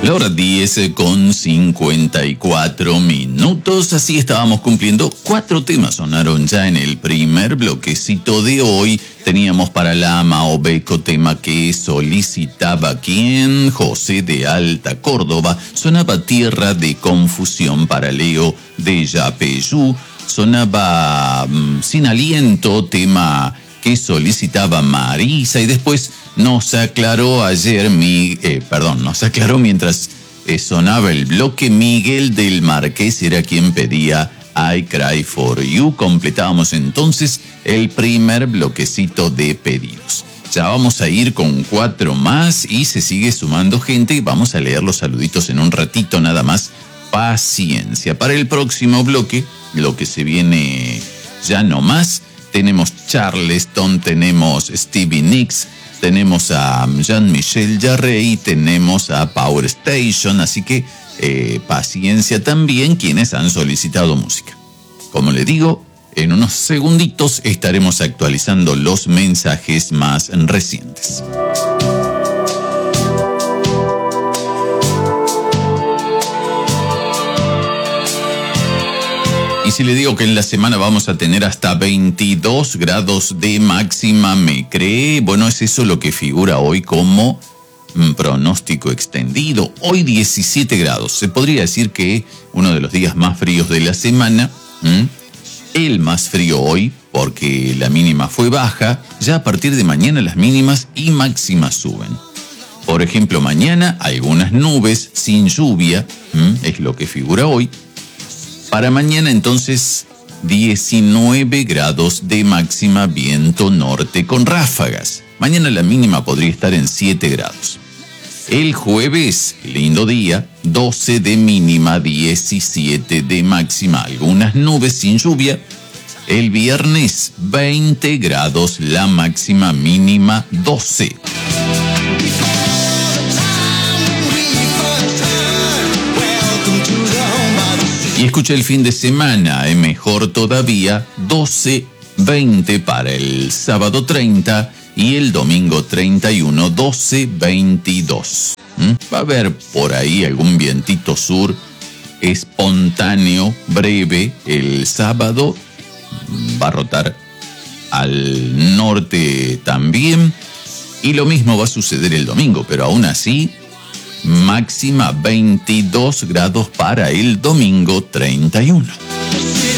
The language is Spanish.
La hora 10:54. Así estábamos cumpliendo. 4 temas sonaron ya en el primer bloquecito de hoy. Teníamos para la ama Obeco, tema que solicitaba quien, José de Alta Córdoba. Sonaba Tierra de Confusión para Leo de Yapeyú. Sonaba Sin Aliento, tema que solicitaba Marisa, y después nos aclaró mientras sonaba el bloque, Miguel del Marqués era quien pedía I Cry For You. Completábamos entonces el primer bloquecito de pedidos. Ya vamos a ir con 4 más y se sigue sumando gente y vamos a leer los saluditos en un ratito nada más. Paciencia. Para el próximo bloque, lo que se viene ya no más, tenemos Charleston, tenemos Stevie Nicks, tenemos a Jean-Michel Jarre y tenemos a Power Station, así que paciencia también quienes han solicitado música. Como le digo, en unos segunditos estaremos actualizando los mensajes más recientes. Y si le digo que en la semana vamos a tener hasta 22 grados de máxima, ¿me cree? Bueno, es eso lo que figura hoy como pronóstico extendido. Hoy 17 grados. Se podría decir que uno de los días más fríos de la semana. El más frío hoy porque la mínima fue baja. Ya a partir de mañana las mínimas y máximas suben. Por ejemplo, mañana algunas nubes sin lluvia. Es lo que figura hoy. Para mañana entonces 19 grados de máxima, viento norte con ráfagas. Mañana la mínima podría estar en 7 grados. El jueves, lindo día, 12 de mínima, 17 de máxima, algunas nubes sin lluvia. El viernes, 20 grados, la máxima, mínima 12. Y escucha el fin de semana, mejor todavía, 12, 20 para el sábado 30 y el domingo 31, 12, 22. Va a haber por ahí algún vientito sur espontáneo, breve, el sábado. Va a rotar al norte también. Y lo mismo va a suceder el domingo, pero aún así, máxima 22 grados para el domingo 31.